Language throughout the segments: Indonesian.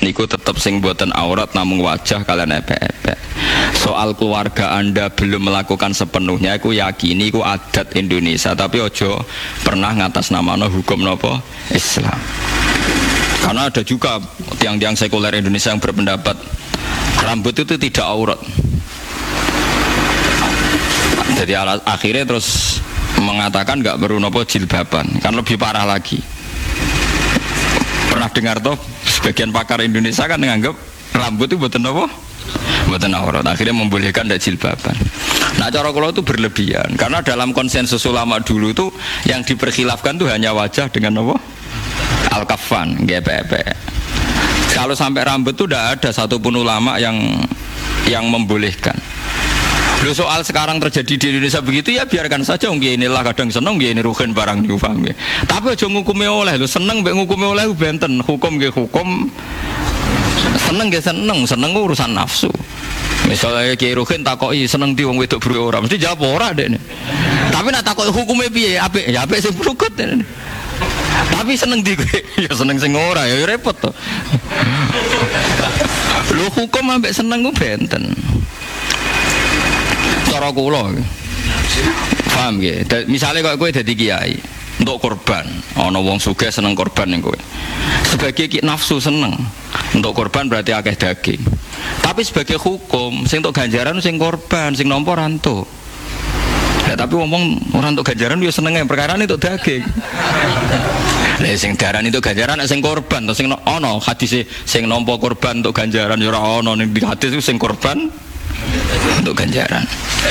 niku tetap sing boten aurat namung wajah kalian epek-epek. Soal keluarga Anda belum melakukan sepenuhnya, aku yakini iku adat Indonesia, tapi ojo pernah ngatasnamano hukum nopo Islam. Karena ada juga tiang-tiang sekuler Indonesia yang berpendapat rambut itu tidak aurat. Jadi akhirnya terus mengatakan nggak perlu nopo jilbaban, kan lebih parah lagi. Pernah dengar toh sebagian pakar Indonesia kan menganggap rambut itu buatan nopo, buatan aurat. Akhirnya membolehkan tidak jilbaban. Nah cara kalau itu berlebihan, karena dalam konsensus ulama dulu itu yang diperkhilafkan itu hanya wajah dengan nopo al-kafan, GPP. Kalau sampai rambut itu tidak ada satupun ulama yang membolehkan. Loh soal sekarang terjadi di Indonesia begitu ya biarkan saja, inilah kadang seneng ini rugen barang niku paham ya. Tapi aja ngukumi oleh lho, seneng mbek ngukumi oleh benten, hukum nggih hukum. Seneng nggih seneng urusan nafsu. Misalnya Kiai Ruhin takoki seneng di wong wedok buru ora, mesti jawab ora dekne. Tapi nak takoki hukume piye? Apik, ya apik sing brugut. Tapi seneng di kowe, ya seneng sing ora ya repot to. Lho hukum ambek seneng ku benten. Cara kula paham nggih, misalnya kok kowe dadi kiai untuk korban, ana wong sugih seneng korban ning kowe, sebagai nafsu seneng untuk korban berarti akeh daging, tapi sebagai hukum sing untuk ganjaran sing korban sing nampa rantu ya, tapi ngomong orang untuk ganjaran dia seneng yang perkara ini untuk daging. Lah sing darani itu ganjaran sing korban to sing ana hadis sing nampa korban untuk ganjaran ya ora ana ning hadis sing korban untuk ganjaran.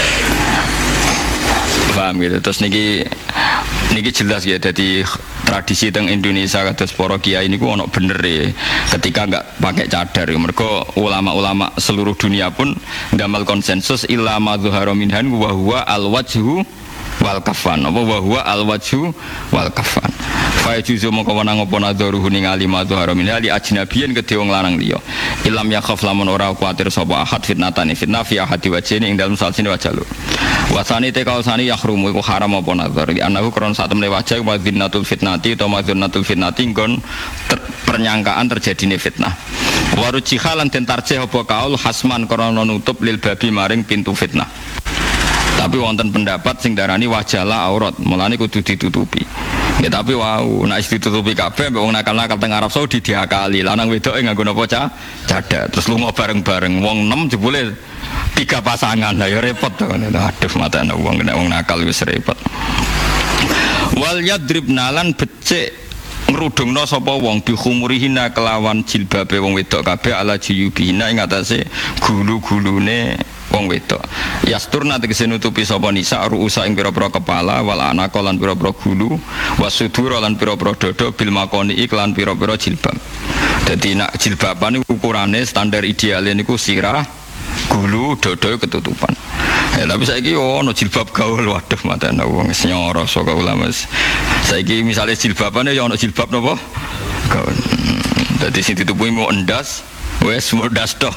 Paham gitu. Terus niki jelas ya, jadi tradisi teng Indonesia kados para kiai niku ono bener ya ketika enggak pakai cadar ya. Mergo ulama-ulama seluruh dunia pun ndamal konsensus illa ma dzahara minhan wa huwa al-wajhu wal kafan. Apa wa huwa al-wajhu wal kafan. Fa juzu mongko wenang apa nadharuhu ningali ma dzahara minha li ajnabiyin kedhe wong lanang liya. Ilam yakhaf lamun ora kuwatir sapa ahad fitnatane fitnah fi ahadi wajhine ing dalem salsine wajah lur. Wasani te kausani yahrumu iku haram apa nazar di anahu kron sak temne wajah wa dzinnatul fitnati atau madzunatul fitnati nggon pernyangkaan terjadine fitnah. Waru jihalan den tarjih apa kaul hasman krana nutup lil babi maring pintu fitnah. Tapi wonten pendapat sing darani wajahlah aurat, mulane kudu ditutupi. Ya tapi wow, nek ditutupi kabeh mbek wong nakal-nakal teng Arab Saudi diakali. Lanang wedoke nganggo napa cadar, terus lunga bareng-bareng wong 6 jebule 3 pasangan. Lah ya repot to. Aduh matane wong nek wong nakal wis repot. Wal yadribna lan becik ngrudungna sapa wong bi khumurihina kelawan jilbabe wong wedok kabeh ala jiyubihina ing atase gulu-gulune wong wedok. Yasturna tegese nutupi sapa nisa ruusa ing pira-pira kepala wal anaka lan pira-pira gulu wasudura lan pira-pira dada bil makoni iklan pira-pira jilbab. Dadi nek jilbaban ukurane standar ideal niku sirah, gulu, dada ketutupan. Ya tapi saiki ono jilbab gaul, waduh matane wong wis nyoro saka ulama. Saiki misale jilbabane ya ono jilbab napa? Gaul. Dadi sing ditutupi mau endas, wis mudas to.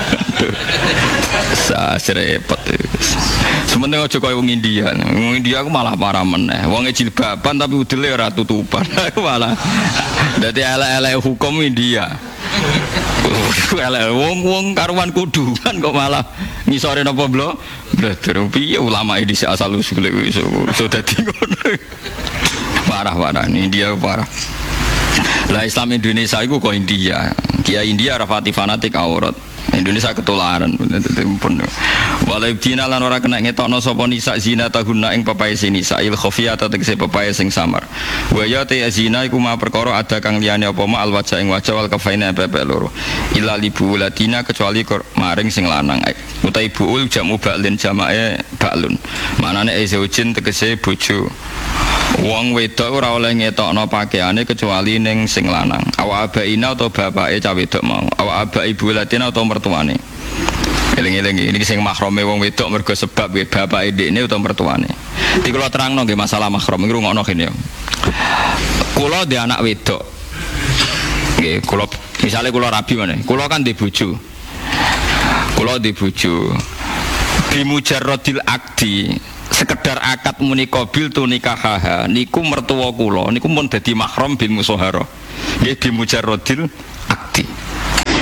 Repot. Sementing aja kaya wong India. Wong India aku malah parah meneh. Wong jilbaban tapi udele ora tutupan. Aku malah dadi elek-elek hukum India. Elek wong karuan kudukan kok malah ngisore napa blo? Blader piye ulama iki asal usule iso dadi ngono. Parah-parah India parah. Lah Islam Indonesia iku kok India. Kiai India rafati fanatik aurat. Indonesia ketularan pun. Walau dina lan ora kena ngetokno sapa nisa zina tahunna ing pepae nisa il khafiyata tegese pepae sing samar. Wa ya te zina iku ma perkara ada kang liyane apa ma al wajah ing wajah wal kafaina pepe loro. Illa libu latina kecuali maring sing lanang. Utai buul jamu ba'lin jamae ba'lun. Manane zaujin tegese bojo. Wong wedok ora oleh ngetokno pakaiane kecuali ning sing lanang. Awak abaina atau bapake cah wedok mau. Awak aba ibu latina atau mertuane. Eling-eling iki sing mahrame wong wedok mergo sebab bapake ndekne utawa mertuane. Iki kula terangno nggih masalah mahram iki rungokno kene. Kula dhe anak wedok. Nggih, kula misale kula rabi meneh. Kula kan ndek bojo. Kula ndek bojo. Bi mujarradil akdi sekedar akad muni qabil tu nikahaha niku mertua kula niku mun dadi mahram bil musahara nggih bi mujarradil akdi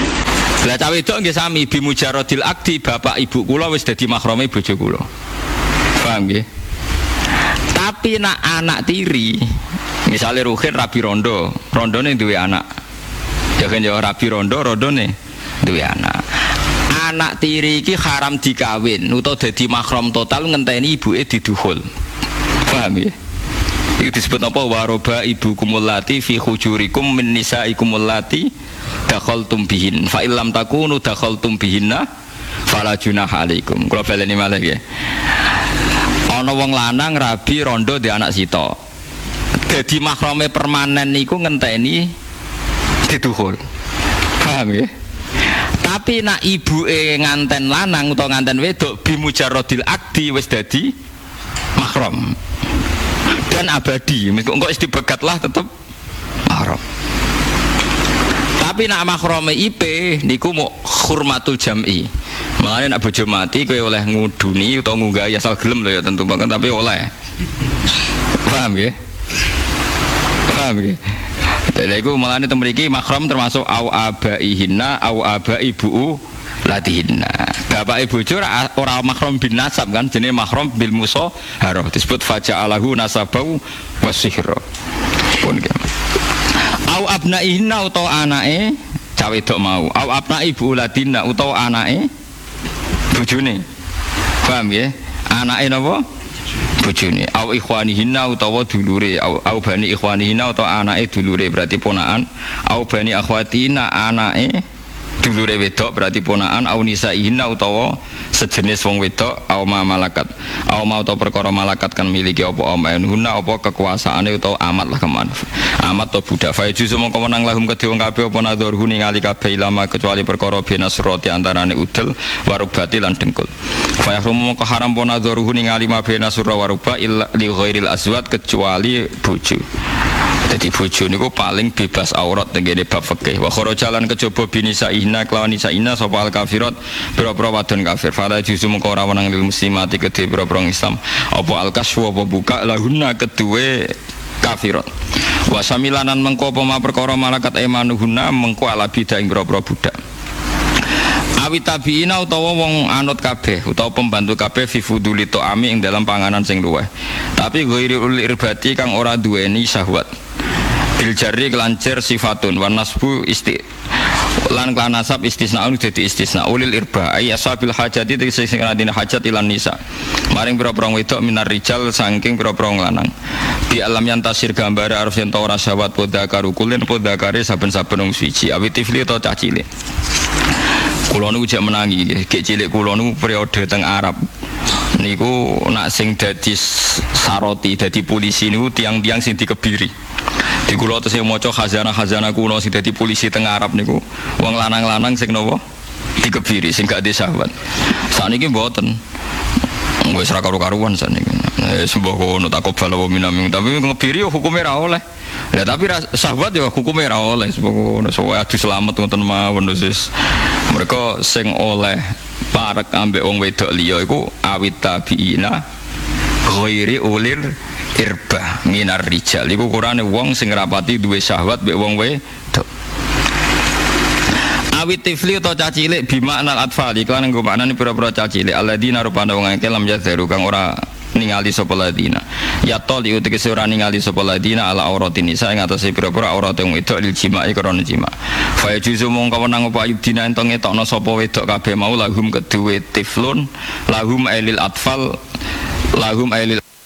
Lah cawe wedok nggih sami bimujaradil akdi bapak ibu kula wis dadi mahrame bojo kula. Paham nggih? Tapi nak anak tiri, misalnya Ruhin rabi rondo, rondone duwe anak. Jangan jauh rabi rondo, rondone duwe anak. Anak tiri iki haram dikawin, utawa dadi mahram total ngenteni ibuke didukhul. Paham ya? Itu disebut apa? Waroba ibu kumulati fi khujurikum min nisaikumul lati dakhaltum bihin. Fa illam takunu dakhaltum bihinna fala junaha alaikum. Kula baleni malih nggih. Ana wong lanang rabi rondo di anak sita. Dadi mahrame permanen niku ngenteni didukhul. Paham ya? Tapi nak ibuke nganten lanang utawa nganten wedok bimujaradil akdi wis dadi mahram. Dan abadi, engko wis dibegat lah tetep mahram. Tapi nak mahrame IP niku mau hurmatul jam'i. Makane nak bojo mati kowe oleh nguduni utawa ngunggahi asal gelem lho ya tentu banget tapi oleh. Paham ya? Paham ya? Lha iku malane teng mriki mahram termasuk au abaihinna au abai ibu latihinna. Bapak ibu bojo ora mahram bin nasab kan jenenge mahram bil musaharah disebut faja'alahu nasabau wasihra. Pun au abnaihinna utawa anake cawe wedok mau au abnai ibu ladinna utawa anake bojone. Paham ya? Anake napa? Bojone. Au ikhwanihinna utawa dulure au bani ikhwanihinna utawa anake dulure berarti ponakan. Au bani akhwatina anake dulure wedok berarti ponakan. Au nisaihinna utawa sejenis wong wedok. Au ma malakat au ma utawa perkara malakat kan miliki apa amainhunna apa kekuasaane utawa amat lah keman amat to budak fa juzu mongko menang lahum kedhe wong kabeh apa nadhurhu ningali kabeh lama kecuali perkara binasrati antarane udel warubati lan dengkul fa yahrum mongko haram apa nadhurhu ningali ma binasra waruba illa li ghairil azwat kecuali bojo. Jadi bojo niku paling bebas aurat tengene bab fikih. Wa kharajalan kejaba binisa'ihna kelawan nisa'ina sapa al kafirat pira-pira wadon kafir. Fala juzu mengko ora wenang lil muslimati kedhe pira-pira Islam. Apa al kaswu apa buka lahunna keduwe kafirat. Wa samilanan mengko apa perkara malakat emanuhunna mengko ala bidah ing pira-pira budak. Awit tabiina utawa wong anut kabeh utawa pembantu kabeh fi fuduli ta'ami ing dalam panganan sing luweh. Tapi ghairi ul irbati kang ora duweni syahwat. Bil jarri kelancer sifatun wan nasbu lan kan nasab istisnaun dadi istisna ulil irba ay asabil hajati tegese sing adine hajat ilan nisa. Maring pira-pira wedok minar rijal saking pira-pira lanang. Di alam yang tasir gambar arep yen ora syahwat podha karo kulen podha kare saben-saben wong suci awit tifli to cah cilik. Kula niku jek menangi nggih, gek cilik kula niku periode teng Arab. Niku nak sing dadi saroti, dadi polisi niku tiang-tiang sing dikebiri. Di kula tesih maca khazanah-khazanah kuno sing dadi polisi teng Arab niku wong lanang-lanang sing napa dikebiri sing gak disahwat. Sakniki mboten. Wis ra karo-karuan sakniki. Sembah kono takobal wa minam tapi ngebiri hukume ra oleh. Ya tapi sahabat ya hukume ra oleh sebab sowe adu selamat ngoten mawon wis. Mereka sing oleh parek ambek wong wedok liya iku awit tabiina ghairi ulir irba minar rijal iku kurane wong sing rapati duwe syahwat mbek wong wedok. Awit tifli utawa cah cilik bimaknal atfal iklan nggo maknane pira-pira cah cilik alladzina rupane wong akeh lam yadzaru kang ora ningali sapa ladina ya toli utekse ora ningali sapa ladina ala auratin nisa ing atase pira-pira aurat wong wedok lil jima'i krana jima fa juzu mongko wenang apa ayudina ento ngetokno sapa wedok kabeh mau lahum keduwe tiflun lahum ailil atfal lahum ailil